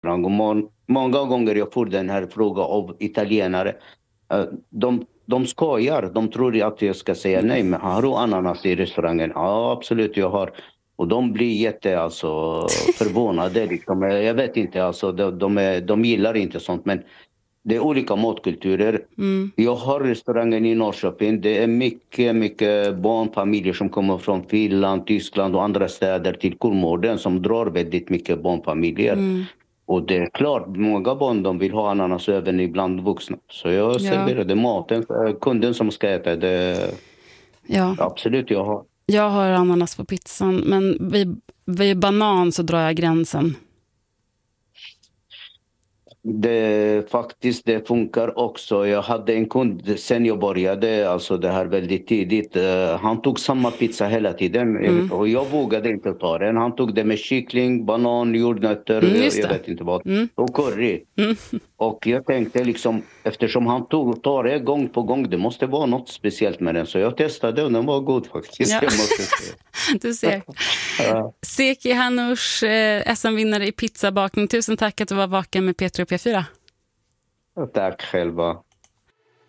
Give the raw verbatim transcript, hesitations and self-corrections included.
Och må, många gånger jag får den här frågan av italienare. Uh, de, de skojar, de tror att jag ska säga nej, men har du ananas i restaurangen? Ja, absolut, jag har. Och de blir jätte alltså, förvånade. Liksom. Jag vet inte, alltså, de, de, är, de gillar inte sånt, men det är olika matkulturer. Mm. Jag har restaurangen i Norrköping. Det är mycket, mycket barnfamiljer som kommer från Finland, Tyskland och andra städer till Kolmården som drar väldigt mycket barnfamiljer. Mm. Och det är klart, många barn de vill ha ananas även ibland vuxna. Så jag Ja. serverar det maten, kunden som ska äta det. Ja. Absolut, jag har. Jag har ananas på pizzan, men vid, vid banan så drar jag gränsen. Det faktiskt det funkar också. Jag hade en kund sen jag började, alltså det här väldigt tidigt. Uh, han tog samma pizza hela tiden mm. och jag vågade inte ta den. Han tog det med kyckling, banan, jordnötter, mm, jag, jag vet inte vad. Mm. Och curry. Mm. Och jag tänkte liksom, eftersom han tog, tar det gång på gång, det måste vara något speciellt med den. Så jag testade och den var god faktiskt. Ja. Jag måste säga. Du ser. Ja. Seki Hanush, eh, S M-vinnare i pizzabakning. Tusen tack att du var vaken med P tre och P fyra. Tack själva.